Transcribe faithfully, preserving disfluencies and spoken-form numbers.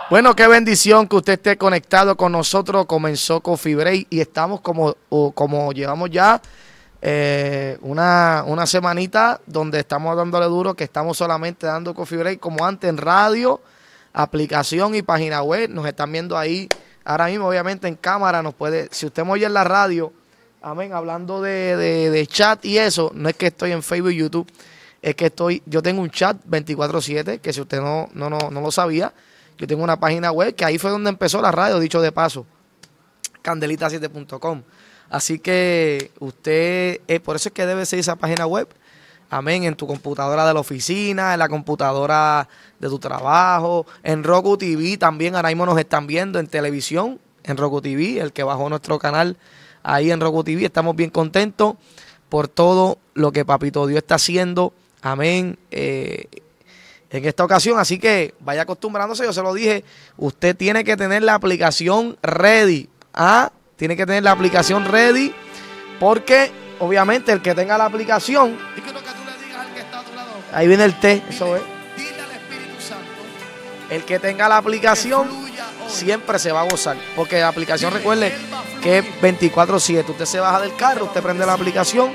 Bueno, qué bendición que usted esté conectado con nosotros. Comenzó Coffee Break y estamos como, o, como llevamos ya eh, una, una semanita donde estamos dándole duro, que estamos solamente dando Coffee Break como antes en radio, aplicación y página web. Nos están viendo ahí ahora mismo, obviamente en cámara. Nos puede, si usted me oye en la radio, amén, hablando de, de, de chat y eso, no es que estoy en Facebook y YouTube, es que estoy, yo tengo un chat veinticuatro siete, que si usted no, no, no, no lo sabía, yo tengo una página web que ahí fue donde empezó la radio, dicho de paso, candelita siete punto com. Así que usted, eh, por eso es que debe seguir esa página web, amén, en tu computadora de la oficina, en la computadora de tu trabajo, en Roku T V también, ahora mismo nos están viendo en televisión, en Roku T V, el que bajó nuestro canal ahí en Roku T V, estamos bien contentos por todo lo que Papito Dios está haciendo, amén, eh, en esta ocasión, así que vaya acostumbrándose, yo se lo dije, usted tiene que tener la aplicación ready, ¿ah? Tiene que tener la aplicación ready, porque obviamente el que tenga la aplicación, ahí viene el té, eso es, el que tenga la aplicación siempre se va a gozar, porque la aplicación, recuerde que es veinticuatro siete, usted se baja del carro, usted prende la aplicación